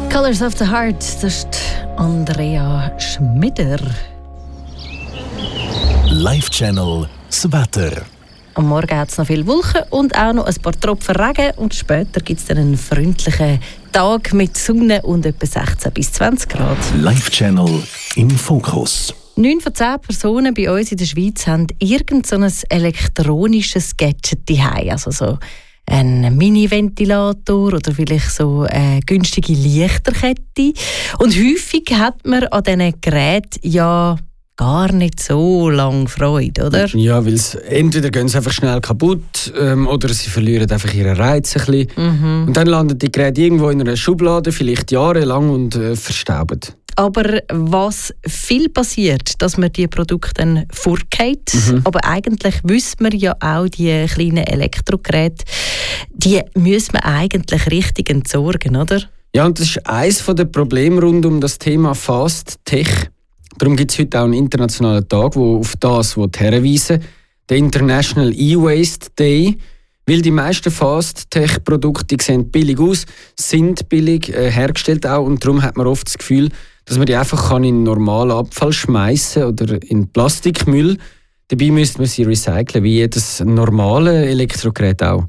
Colors of the Heart, das ist Andrea Schmider. Live-Channel das Wetter. Am Morgen hat es noch viele Wolken und auch noch ein paar Tropfen Regen. Und später gibt es dann einen freundlichen Tag mit Sonne und etwa 16 bis 20 Grad. Live-Channel im Fokus. 9 von 10 Personen bei uns in der Schweiz haben irgend so ein elektronisches Gadget zu Hause. Also so ein Mini-Ventilator oder vielleicht so eine günstige Lichterkette. Und häufig hat man an diesen Geräten ja gar nicht so lange Freude, oder? Ja, weil entweder gehen sie einfach schnell kaputt oder sie verlieren einfach ihren Reiz ein bisschen. Und dann landen die Geräte irgendwo in einer Schublade, vielleicht jahrelang und verstauben. Aber was viel passiert, dass man die Produkte dann fortgeht. Aber eigentlich wissen wir ja auch, die kleinen Elektrogeräte, die muss man eigentlich richtig entsorgen, oder? Ja, und das ist eines der Probleme rund um das Thema Fast Tech. Darum gibt es heute auch einen internationalen Tag, der auf das hinweisen will, der International E-Waste Day. Weil die meisten Fast-Tech-Produkte sehen billig aus, sind billig hergestellt auch, und darum hat man oft das Gefühl, dass man die einfach in normalen Abfall schmeißen oder in Plastikmüll. Dabei müsste man sie recyceln, wie jedes normale Elektrogerät auch.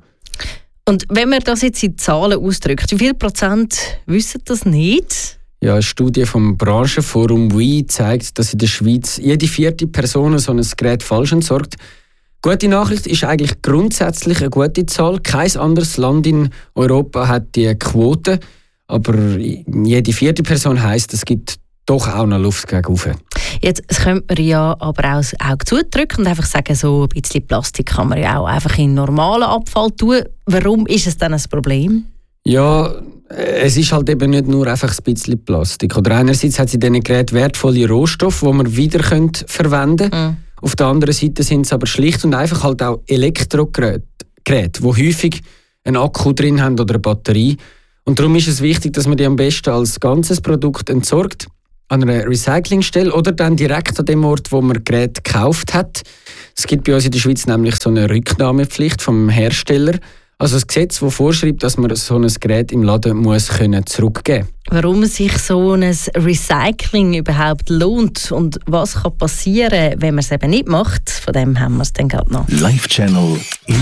Und wenn man das jetzt in Zahlen ausdrückt, wie viel Prozent wissen das nicht? Ja, eine Studie vom Branchenforum WE zeigt, dass in der Schweiz jede 4. Person so ein Gerät falsch entsorgt. Gute Nachricht ist eigentlich grundsätzlich eine gute Zahl. Kein anderes Land in Europa hat diese Quote. Aber jede 4. Person heisst, es gibt doch auch noch Luft gegen rauf. Jetzt könnte man ja aber auch das Auge zudrücken und einfach sagen, so ein bisschen Plastik kann man ja auch einfach in normalen Abfall tun. Warum ist es dann ein Problem? Ja, es ist halt eben nicht nur einfach ein bisschen Plastik. Oder einerseits hat es in diesen Geräten wertvolle Rohstoffe, die man wieder verwenden können. Auf der anderen Seite sind es aber schlicht und einfach halt auch Elektrogeräte, die häufig einen Akku drin haben oder eine Batterie. Und darum ist es wichtig, dass man die am besten als ganzes Produkt entsorgt, an einer Recyclingstelle oder dann direkt an dem Ort, wo man das Gerät gekauft hat. Es gibt bei uns in der Schweiz nämlich so eine Rücknahmepflicht vom Hersteller. Also ein Gesetz, das vorschreibt, dass man so ein Gerät im Laden muss zurückgeben muss. Warum sich so ein Recycling überhaupt lohnt und was kann passieren, wenn man es eben nicht macht, von dem haben wir es dann gerade noch. Live-Channel